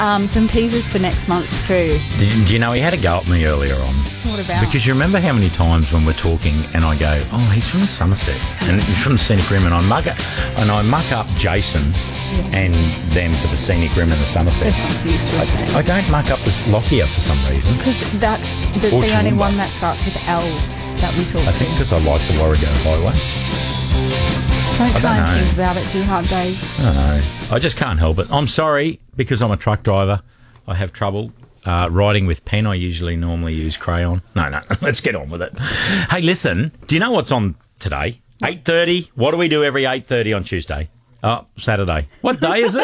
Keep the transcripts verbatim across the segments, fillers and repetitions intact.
um, some teasers for next month too. Did, do you know he had a go at me earlier on? What about? Because you remember how many times when we're talking and I go, oh, he's from Somerset and he's from the Scenic Rim, and I muck up, and I muck up Jason yeah. and them for the Scenic Rim and the Somerset. Everyone's used to it. I, I don't muck up this Lockyer for some reason. Because that that's Or the only Toowoomba. one that starts with L that we talk I think to. because I like the Warrego Highway. Don't I don't try and know. think about it too hard, Dave. I don't know. I just can't help it. I'm sorry, because I'm a truck driver. I have trouble uh, writing with pen. I usually normally use crayon. No, no, let's get on with it. Hey, listen, do you know what's on today? eight thirty. What do we do every eight thirty on Tuesday? Oh, Saturday. What day is it?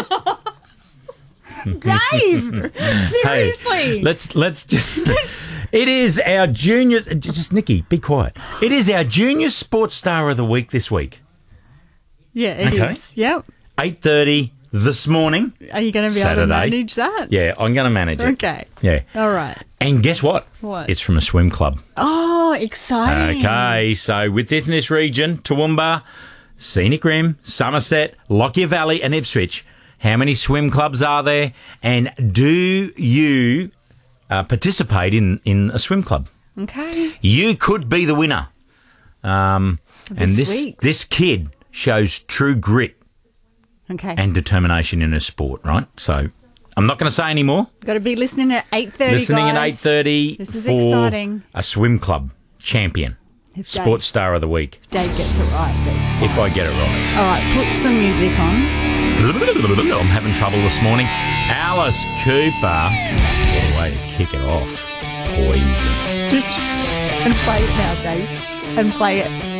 Dave! Seriously! Hey, let's let's just. It is our junior. Just Nikki, be quiet. It is our junior sports star of the week this week. Yeah, it Okay. is. Yep. eight thirty this morning. Are you going to be able to Saturday. manage that? Yeah, I'm going to manage it. Okay. Yeah. All right. And guess what? What? It's from a swim club. Oh, exciting. Okay, so within this region, Toowoomba, Scenic Rim, Somerset, Lockyer Valley and Ipswich, how many swim clubs are there? And do you uh, participate in, in a swim club? Okay. You could be the winner. Um, and This this week's. this kid shows true grit Okay. and determination in her sport, right? So I'm not going to say any more. Got to be listening at eight thirty, Listening guys. at eight thirty This is for exciting. a swim club champion, If Dave- sports star of the week, Dave gets it right, that's fine. if I get it right. All right, put some music on. I'm having trouble this morning. Alice Cooper. What a way to kick it off. Poison. Just and play it now, Dave. And play it.